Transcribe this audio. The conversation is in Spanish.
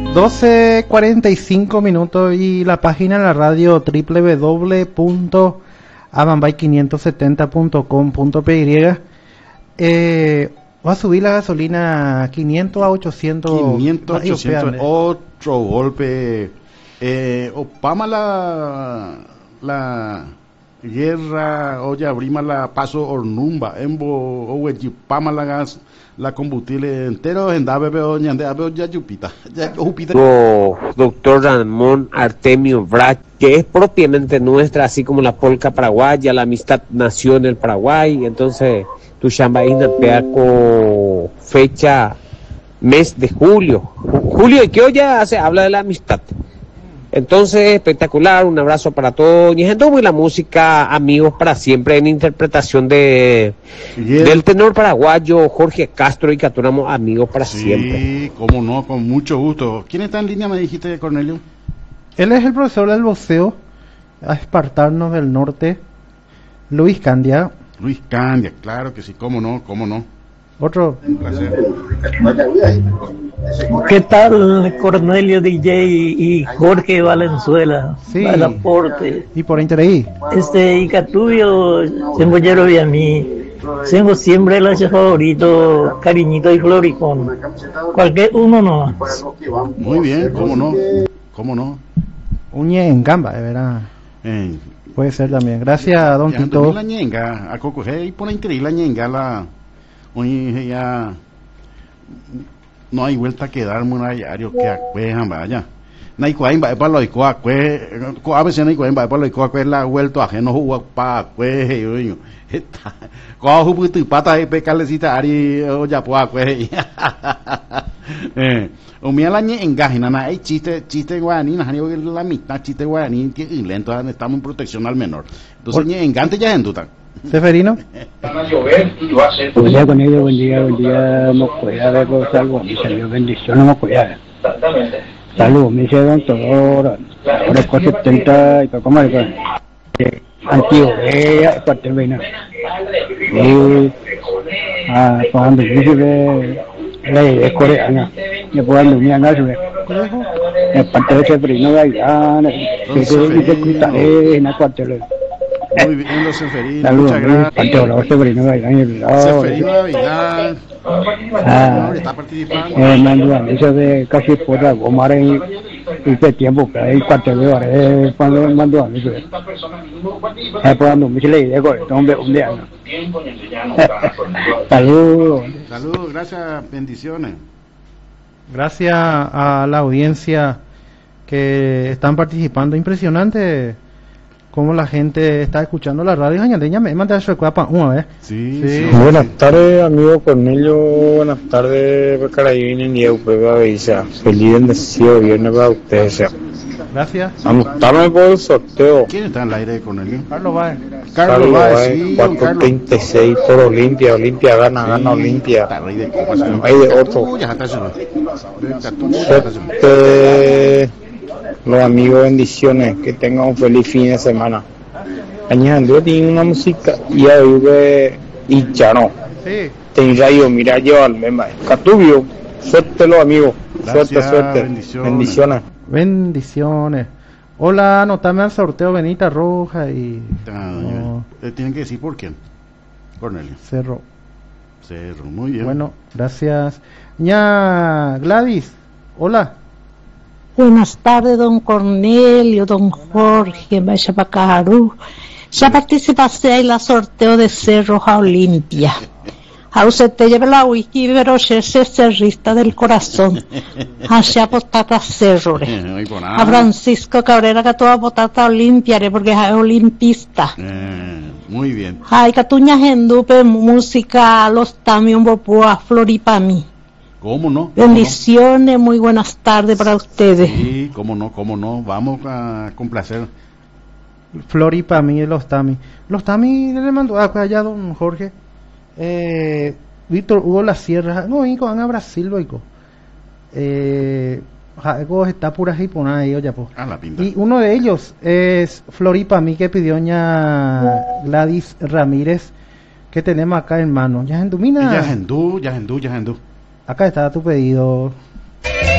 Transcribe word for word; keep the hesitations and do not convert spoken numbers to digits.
doce cuarenta y cinco minutos y la página de la radio doble u doble u doble u punto abambay quinientos setenta punto com punto p y. Eh, va a subir la gasolina quinientos a ochocientos. quinientos, ochocientos, otro golpe. Eh, Opama la la guerra, oye, abrima la paso ornumba, embo, oye, Pama la gas, la combustible entero, en Dave, ñande, ya Jupita, ya Jupita. Doctor Ramón Artemio Brach, que es propiamente nuestra, así como la polca paraguaya, la amistad nació en el Paraguay, entonces tu chambaína peaco fecha mes de julio, julio y que hoy ya se habla de la amistad. Entonces, espectacular, un abrazo para todos. Y gente muy la música, amigos para siempre, en interpretación de yeah. del tenor paraguayo Jorge Castro, y que aturamos amigos para sí, siempre. Sí, cómo no, con mucho gusto. ¿Quién está en línea, me dijiste, Cornelio? Él es el profesor del voceo, a espartanos del norte, Luis Candia. Luis Candia, claro que sí, cómo no, cómo no. Otro. Un placer. ¿Qué tal, Cornelio D J y Jorge Valenzuela? Sí. Al aporte. Y por interés. Este, y Catuyo, tengo yero y a mí. Tengo siempre el hacha favorito, Cariñito y Floricón. Cualquier uno no. Muy bien, cómo no, cómo no. Uñe en gamba, de verdad. Eh. Puede ser también. Gracias, don Tito. La ñenga, a coco, y por interés la ñenga, la. Oye, ya no hay vuelta que dar un diario que acuejan, vaya. No hay cuáin, va para los coacues, a veces no hay cuáin, va para los coacues, la vuelto ajeno, jugar para cueje, oye. Cojo puto y pata de pecalecita, ari, o ya puedo cueje. Eh, o mira la ñe engaje, nana, hay chiste, chiste guaraní, la mitad chiste guaraní, que lento, estamos en protección al menor. Entonces, ñe engante ya en duda. Seferino. Buen día con ellos, buen día, buen día, Mocoya, de por salvo, mi señor, bendiciones, Mocoya. Saludos, mi señor, doctor, ahora cuatro setenta y poco más, antiguo, eh, cuartel vena. Y, ah, cuando dice que la idea es coreana, me puedo andar mi anga, el parte de Seferino de Aguilar, que se dice que está en la cuartel. Muy bien, los Seferinos, muchas gracias. Seferino de Aguilar. Seferino de Aguilar. Ah, está participando. Eh, mando eso de casi por la gomar y y tiempo que hay cuartel de horas cuando mando a mí. Eh, pues ando me le digo, hombre, un día. Saludos. Saludos, gracias, bendiciones. Gracias a la audiencia que están participando, impresionante cómo la gente está escuchando la radio. Me manda su cuapa una vez. Sí, sí. sí. Buenas tardes, amigo Cornelio. Buenas tardes, Carayín y Eupeba Beisa. Feliz bendecido viernes para ustedes. Gracias. Anotarme por el sorteo. ¿Quién está en el aire, Cornelio? Carlos Baez. Carlos Baez, sí, cuatro treinta y seis por Olimpia. Olimpia gana, sí, gana Olimpia. No hay de otro. Suerte. Los amigos, bendiciones, que tengan un feliz fin de semana. Añadiendo, tiene una música y ahí ve y ya no. Sí. Ten rayo, mira, llevarme, Catubio, suerte los amigos, gracias, suerte, suerte, bendiciones. bendiciones. Bendiciones. Hola, anotame al sorteo Benita Roja y. Ah, no. ¿Le tienen que decir por quién? Cornelio. Cerro. Cerro, muy bien. Bueno, gracias. Ña Gladys, hola. Buenas tardes, don Cornelio, don Jorge, vaya para Cajarú. Ya participaste en la sorteo de Cerro a Olimpia. A usted te lleva la wiki, pero ese cerrista del corazón. Hacia potata Cerro. A Francisco Cabrera que toda potata Olimpia, porque es olimpista. Eh, muy bien. Ay, Catuña Gendupe, música, los tamios, Bopua, Floripami. ¿Cómo no? ¿Cómo Bendiciones, no? Muy buenas tardes para ustedes. Sí, cómo no, cómo no. Vamos a complacer. Flori para mí, los Tami. Los Tami le mandó allá don Jorge. Eh, Víctor Hugo La Sierra. No, hijo, van a Brasil, loico. Eh, está pura hiponada ahí, oye, pues. Ah, la pinta. Y uno de ellos es Flori para mí, que pidió ña Gladys Ramírez, que tenemos acá en mano. Ya en Dumina. Ya en Du, ya en Du, ya en Du. Acá está tu pedido.